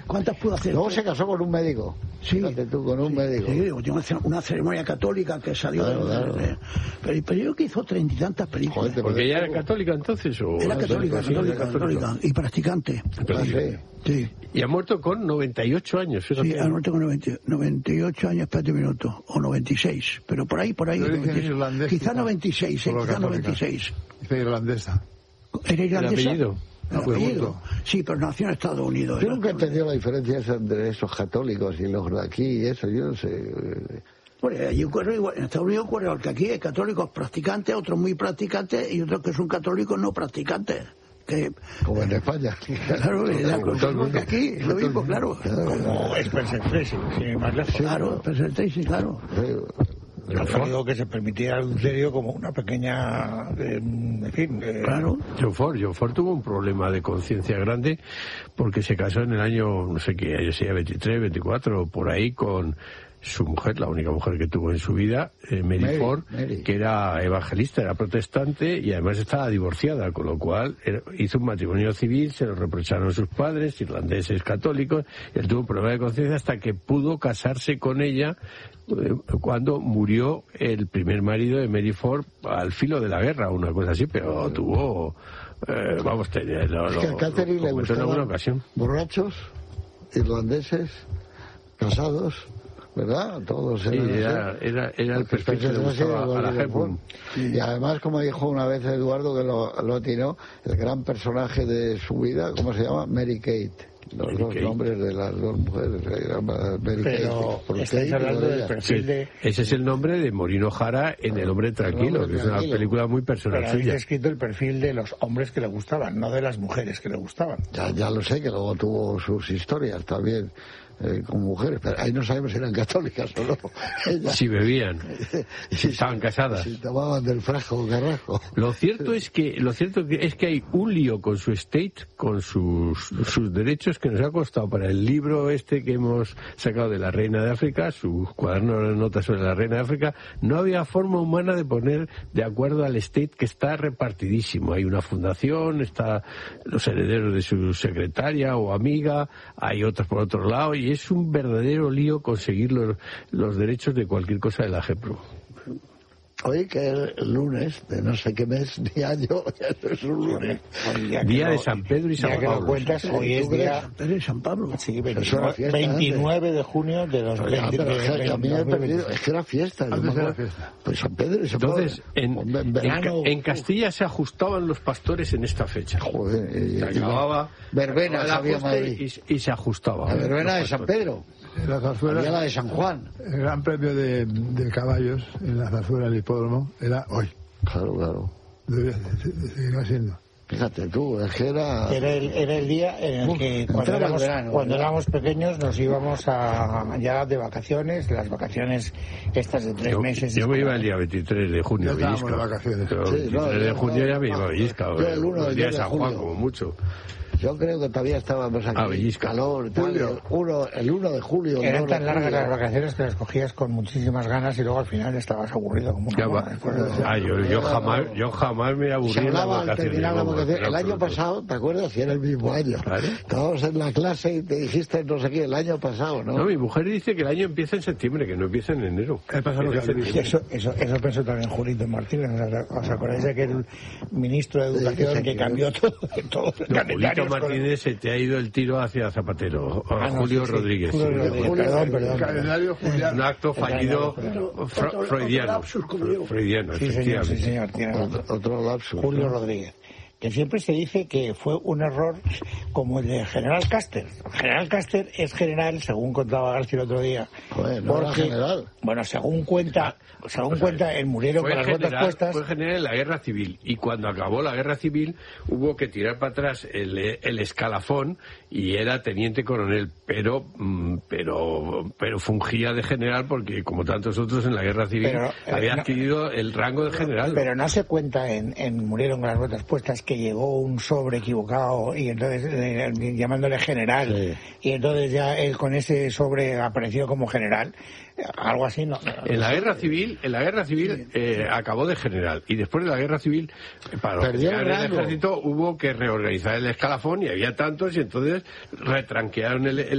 ¿Cuántas pudo hacer? Luego se casó con un médico. Sí. Fíjate tú, con un médico. Sí, una ceremonia católica que salió Claro. Pero yo creo que hizo 30 y tantas películas. Joder, ¿Porque ella era católica entonces? ¿O? Era católica y practicante. Sí. Y ha muerto con 98 años. Sí, ha muerto con 98 años, espérate un minuto, o 96, pero por ahí. Quizá 96, quizá 96. Dice irlandesa. ¿Era irlandesa? ¿El apellido? El apellido. Sí, pero nació en Estados Unidos. Yo nunca he entendido la diferencia esa entre esos católicos y los de aquí y eso, yo no sé. Bueno, allí ocurre igual, en Estados Unidos ocurre igual que aquí, hay católicos practicantes, otros muy practicantes y otros que son católicos no practicantes. Como en España. Claro, que aquí es lo mismo, claro. Como Spencer Tracy, sin más lejos. Claro, Spencer Tracy, claro. Yo digo que se permitía el adulterio como una pequeña, en fin. Claro. John Ford tuvo un problema de conciencia grande porque se casó en el año, no sé qué, yo sé, 23, 24, por ahí, con su mujer, la única mujer que tuvo en su vida, Mary Ford, que era evangelista, era protestante y además estaba divorciada, con lo cual hizo un matrimonio civil, se lo reprocharon sus padres, irlandeses católicos, y él tuvo un problema de conciencia hasta que pudo casarse con ella cuando murió el primer marido de Mary Ford al filo de la guerra, una cosa así, pero tuvo... Es que a Catherine le gustaban en alguna ocasión. Borrachos, irlandeses, casados... ¿verdad? Todos era el perfil que le gustaba a la Hepburn. Y además, como dijo una vez Eduardo, que lo atinó, el gran personaje de su vida, ¿cómo se llama? Mary Kate. Los dos nombres de las dos mujeres. Mary Pero Kate, estáis hablando del perfil de... Ese es el nombre de Morino Jara en El hombre tranquilo, que es una película muy personal suya. Pero habéis escrito el perfil de los hombres que le gustaban, no de las mujeres que le gustaban. Ya lo sé, que luego tuvo sus historias también. Con mujeres, pero ahí no sabemos si eran católicas o no. Si bebían, si estaban casadas, si tomaban del frasco o garrajo. Lo cierto es que hay un lío con su estate, con sus derechos, que nos ha costado para el libro este que hemos sacado de la Reina de África, su cuaderno de notas sobre la Reina de África. No había forma humana de poner de acuerdo al estate, que está repartidísimo. Hay una fundación, está los herederos de su secretaria o amiga, hay otros por otro lado, y es un verdadero lío conseguir los derechos de cualquier cosa de la Hepburn. Hoy que el lunes de no sé qué mes ni año, es un lunes. Día de San Pedro y San Pablo. Ya que lo cuentas, hoy es día San Pedro y San Pablo. Sí, 29 de junio de 2020. A mí me he perdido, es que era fiesta. Pues San Pedro y San Pablo. Entonces, en Castilla se ajustaban los pastores en esta fecha. Joder, se acababa verbena sabía Madrid. Y se ajustaba. La verbena de San Pedro. La zarzuela, había la de San Juan. El gran premio de caballos en la zarzuela del hipódromo era hoy. Claro. Seguirá siendo. Fíjate tú, es que era el día en el que cuando éramos pequeños nos íbamos ya de vacaciones, las vacaciones estas de 3 meses. Yo me iba el día 23 de junio a Villisca. Pero el 23 de junio ya me iba a Villisca. El día de San Juan como mucho. Yo creo que todavía estábamos aquí, calor, tal, el 1 de julio. Eran tan largas las vacaciones que las cogías con muchísimas ganas y luego al final estabas aburrido como una mona. Yo jamás me aburrí en las vacaciones. El año pasado, ¿te acuerdas? Si era el mismo año. ¿Vale? Estábamos en la clase y te dijiste no sé qué, el año pasado, ¿no? No, mi mujer dice que el año empieza en septiembre, que no empieza en enero. Eso pensó también Julito Martínez. ¿Os acordáis de aquel ministro de Educación que cambió todo el calendario? Martínez, se te ha ido el tiro hacia Zapatero, Julio Rodríguez. Perdón. Un acto fallido freudiano. Freudiano, efectivamente. Sí, señor. Otro lapsus. Julio Rodríguez. Que siempre se dice que fue un error como el de General Caster. General Caster es general, según contaba García el otro día. Joder, no era general. Bueno, según cuenta, el murieron con las botas puestas. Fue general en la Guerra Civil, y cuando acabó la Guerra Civil hubo que tirar para atrás el escalafón y era teniente coronel, pero fungía de general porque, como tantos otros en la Guerra Civil, había adquirido el rango de general. Pero no se cuenta en murieron con las botas puestas que llegó un sobre equivocado y entonces llamándole general, y entonces ya él con ese sobre apareció como general. Algo así, ¿no? En la guerra civil acabó de general, y después de la guerra civil, para el ejército hubo que reorganizar el escalafón y había tantos, y entonces retranquearon el